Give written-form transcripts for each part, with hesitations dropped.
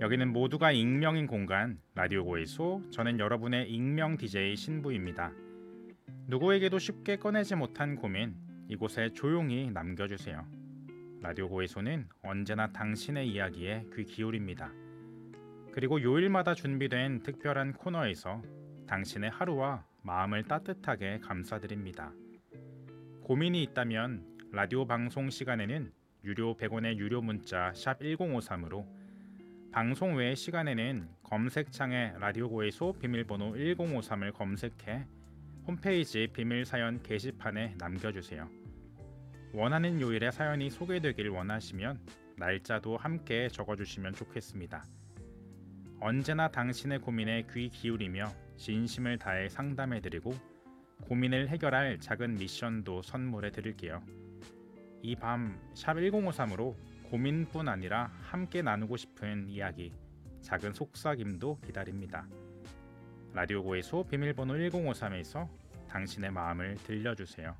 여기는 모두가 익명인 공간 라디오 고해소. 저는 여러분의 익명 DJ 신부입니다. 누구에게도 쉽게 꺼내지 못한 고민 이곳에 조용히 남겨주세요. 라디오 고해소는 언제나 당신의 이야기에 귀 기울입니다. 그리고 요일마다 준비된 특별한 코너에서 당신의 하루와 마음을 따뜻하게 감싸드립니다. 고민이 있다면 라디오 방송 시간에는 유료 100원의 유료 문자 샵 1053으로, 방송 외의 시간에는 검색창에 라디오 고해소 비밀번호 1053을 검색해 홈페이지 비밀사연 게시판에 남겨주세요. 원하는 요일에 사연이 소개되길 원하시면 날짜도 함께 적어주시면 좋겠습니다. 언제나 당신의 고민에 귀 기울이며 진심을 다해 상담해드리고 고민을 해결할 작은 미션도 선물해 드릴게요. 이 밤 샵 1053으로 고민뿐 아니라 함께 나누고 싶은 이야기, 작은 속삭임도 기다립니다. 라디오 고해소 비밀번호 1053에서 당신의 마음을 들려주세요.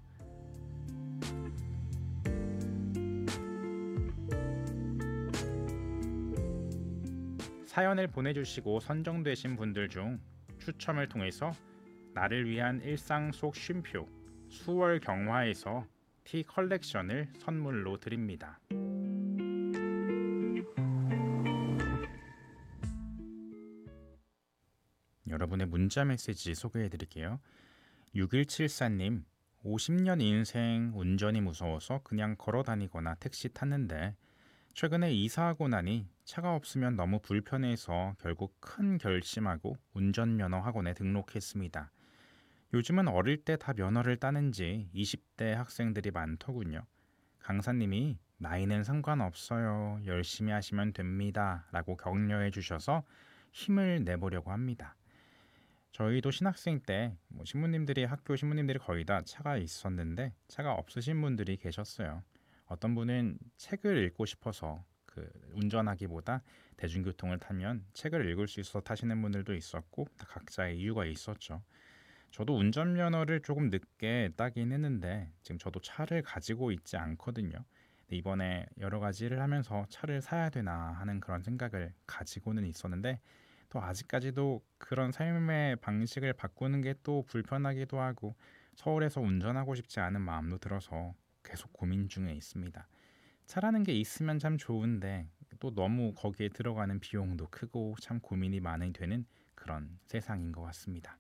사연을 보내주시고 선정되신 분들 중 추첨을 통해서 나를 위한 일상 속 쉼표 수월 경화에서 티 컬렉션을 선물로 드립니다. 여러분의 문자 메시지 소개해 드릴게요. 6174님, 50년 인생 운전이 무서워서 그냥 걸어 다니거나 택시 탔는데 최근에 이사하고 나니 차가 없으면 너무 불편해서 결국 큰 결심하고 운전면허 학원에 등록했습니다. 요즘은 어릴 때 다 면허를 따는지 20대 학생들이 많더군요. 강사님이 나이는 상관없어요. 열심히 하시면 됩니다. 라고 격려해 주셔서 힘을 내보려고 합니다. 저희도 신학생 때 신부님들이 학교 신부님들이 거의 다 차가 있었는데 차가 없으신 분들이 계셨어요. 어떤 분은 책을 읽고 싶어서 운전하기보다 대중교통을 타면 책을 읽을 수 있어서 타시는 분들도 있었고 다 각자의 이유가 있었죠. 저도 운전면허를 조금 늦게 따긴 했는데 지금 저도 차를 가지고 있지 않거든요. 근데 이번에 여러 가지를 하면서 차를 사야 되나 하는 그런 생각을 가지고는 있었는데 또 아직까지도 그런 삶의 방식을 바꾸는 게 또 불편하기도 하고 서울에서 운전하고 싶지 않은 마음도 들어서 계속 고민 중에 있습니다. 차라는 게 있으면 참 좋은데 또 너무 거기에 들어가는 비용도 크고 참 고민이 많이 되는 그런 세상인 것 같습니다.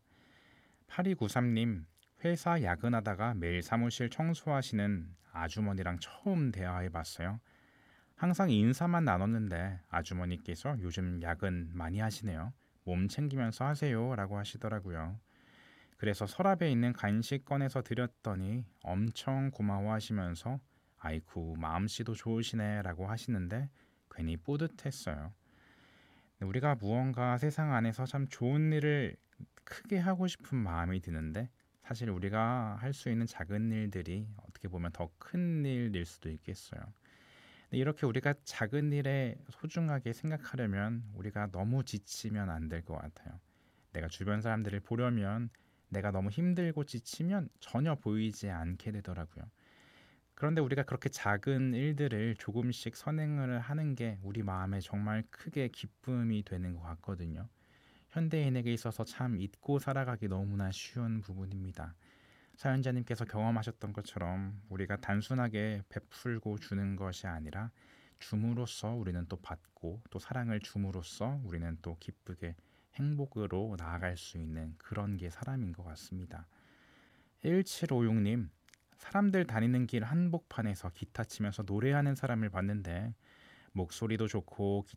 8293님, 회사 야근하다가 매일 사무실 청소하시는 아주머니랑 처음 대화해봤어요. 항상 인사만 나눴는데 아주머니께서 요즘 야근 많이 하시네요. 몸 챙기면서 하세요 라고 하시더라고요. 그래서 서랍에 있는 간식 꺼내서 드렸더니 엄청 고마워하시면서 아이쿠 마음씨도 좋으시네 라고 하시는데 괜히 뿌듯했어요. 우리가 무언가 세상 안에서 참 좋은 일을 크게 하고 싶은 마음이 드는데 사실 우리가 할 수 있는 작은 일들이 어떻게 보면 더 큰 일일 수도 있겠어요. 이렇게 우리가 작은 일에 소중하게 생각하려면 우리가 너무 지치면 안 될 것 같아요. 내가 주변 사람들을 보려면 내가 너무 힘들고 지치면 전혀 보이지 않게 되더라고요. 그런데 우리가 그렇게 작은 일들을 조금씩 선행을 하는 게 우리 마음에 정말 크게 기쁨이 되는 것 같거든요. 현대인에게 있어서 참 잊고 살아가기 너무나 쉬운 부분입니다. 사연자님께서 경험하셨던 것처럼 우리가 단순하게 베풀고 주는 것이 아니라 줌으로써 우리는 또 받고 또 사랑을 줌으로써 우리는 또 기쁘게 행복으로 나아갈 수 있는 그런 게 사람인 것 같습니다. 1756님, 사람들 다니는 길 한복판에서 기타 치면서 노래하는 사람을 봤는데 목소리도 좋고